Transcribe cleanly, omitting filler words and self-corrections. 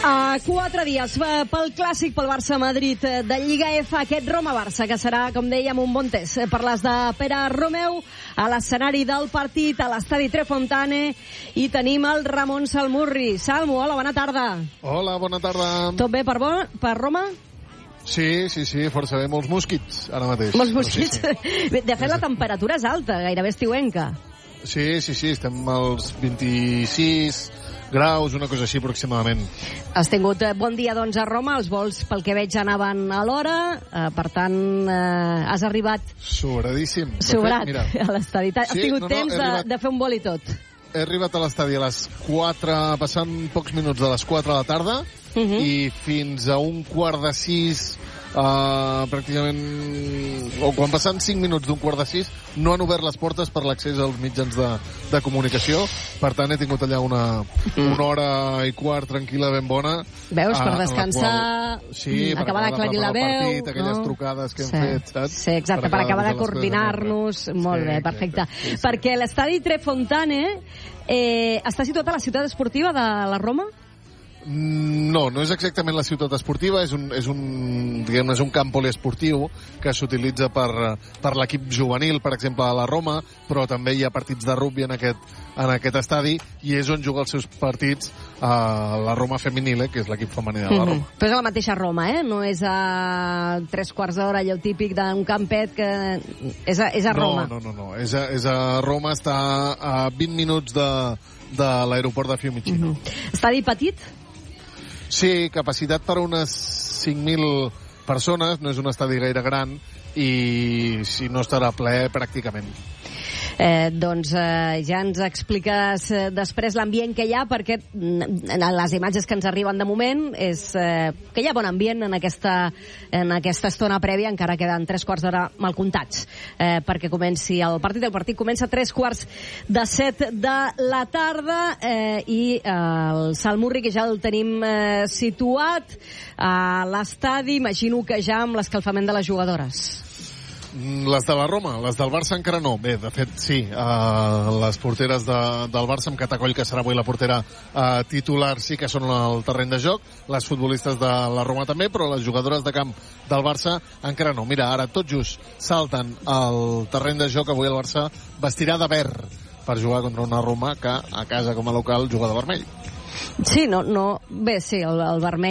A 4 dies pel clàssic pel Barça-Madrid de Lliga F, aquest Roma-Barça, que serà, com dèiem, un bon test per les de Pere Romeu, a l'escenari del partit, a l'estadi Trefontane, i tenim el Ramon Salmurri. Salmo, hola, bona tarda. Hola, bona tarda. Tot bé per Roma? Sí, força bé, molts mosquits ara mateix. Molts mosquits. Sí. De fet, la temperatura és alta, gairebé estiuenca. Sí, estem als 26 graus, una cosa així aproximadament. Has tingut bon dia, doncs, a Roma. Els vols, pel que veig, anaven a l'hora. Per tant, has arribat... Sobradíssim. Sobrat, fet, mira. A l'estadi. Has tingut temps de fer un vol i tot. He arribat a l'estadi a les 4, passant pocs minuts de les 4 de la tarda, i fins a un quart de 6... pràcticament, o quan passen 5 minuts d'un quart de 6, no han obert les portes per l'accés als mitjans de comunicació. Per tant, he tingut allà una hora i quart tranquil·la, ben bona. Veus, per descansar, acabar d'aclarir la veu, partit, aquelles trucades que hem fet, saps? Sí, exacte, per acabar de coordinar-nos. Molt bé, perfecte. Sí. Perquè l'estadi Trefontane està situat a la ciutat esportiva de la Roma? No és exactament la ciutat esportiva, és un camp poliesportiu que s'utilitza per l'equip juvenil, per exemple, a la Roma, però també hi ha partits de rugby en aquest estadi, i és on juga els seus partits la Roma Femenile, que és l'equip femení de la Roma. Però és a la mateixa Roma, no és a 3/4 d'hora, allò típic d'un campet, que és a Roma. No, és a Roma, està a 20 minuts de l'aeroport de Fiumicino. Estadi petit? Sí, capacitat per unes 5.000 persones, no és un estadi gaire gran, i si no estarà ple pràcticament. Doncs ja ens expliques després l'ambient que hi ha, perquè les imatges que ens arriben de moment és que hi ha bon ambient en aquesta estona prèvia. Encara queden 3/4 d'hora mal comptats perquè comenci el partit. El partit comença a 6:45 de la tarda, i el Salmurri, que ja el tenim situat a l'estadi, imagino que ja amb l'escalfament de les jugadores. Les de la Roma, les del Barça encara no. Bé, de fet, sí, les porteres del Barça, amb Catacoll, que serà avui la portera titular, sí que són al terreny de joc. Les futbolistes de la Roma també, però les jugadores de camp del Barça encara no. Mira, ara tot just salten al terreny de joc. Avui el Barça vestirà de verd per jugar contra una Roma que a casa com a local juga de vermell. Sí, bé, sí, el vermell